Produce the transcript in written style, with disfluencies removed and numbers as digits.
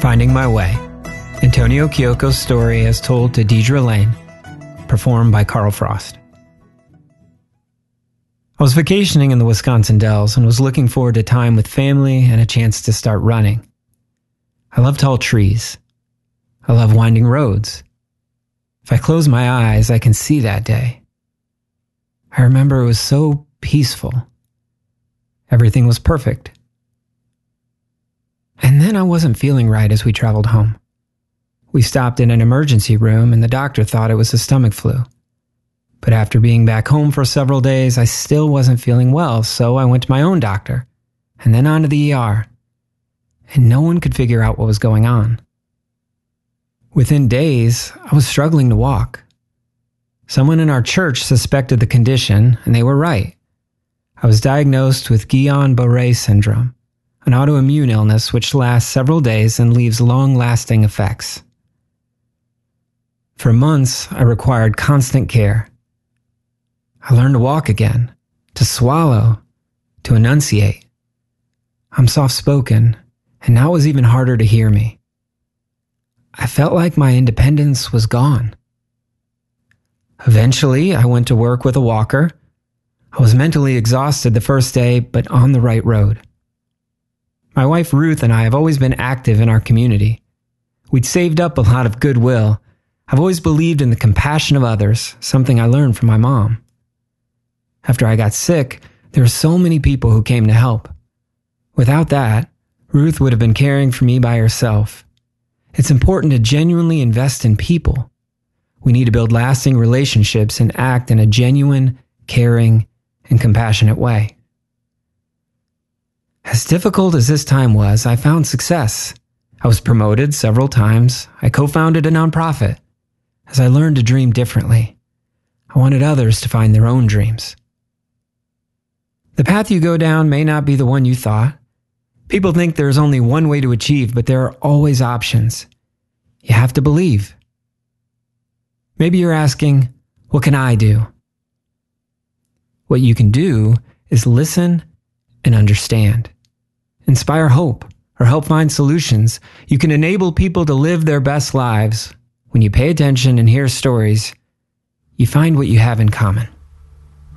Finding My Way, Antonio Kyoko's story as told to Deidre Lane, performed by Carl Frost. I was vacationing in the Wisconsin Dells and was looking forward to time with family and a chance to start running. I love tall trees. I love winding roads. If I close my eyes, I can see that day. I remember it was so peaceful. Everything was perfect. And then I wasn't feeling right as we traveled home. We stopped in an emergency room and the doctor thought it was a stomach flu. But after being back home for several days, I still wasn't feeling well, so I went to my own doctor, and then on to the ER. And no one could figure out what was going on. Within days, I was struggling to walk. Someone in our church suspected the condition, and they were right. I was diagnosed with Guillain-Barré syndrome, an autoimmune illness which lasts several days and leaves long-lasting effects. For months, I required constant care. I learned to walk again, to swallow, to enunciate. I'm soft-spoken, and now it was even harder to hear me. I felt like my independence was gone. Eventually, I went to work with a walker. I was mentally exhausted the first day, but on the right road. My wife Ruth and I have always been active in our community. We'd saved up a lot of goodwill. I've always believed in the compassion of others, something I learned from my mom. After I got sick, there were so many people who came to help. Without that, Ruth would have been caring for me by herself. It's important to genuinely invest in people. We need to build lasting relationships and act in a genuine, caring, and compassionate way. As difficult as this time was, I found success. I was promoted several times. I co-founded a nonprofit. As I learned to dream differently, I wanted others to find their own dreams. The path you go down may not be the one you thought. People think there's only one way to achieve, but there are always options. You have to believe. Maybe you're asking, what can I do? What you can do is listen and understand. Inspire hope or help find solutions. You can enable people to live their best lives. When you pay attention and hear stories, you find what you have in common.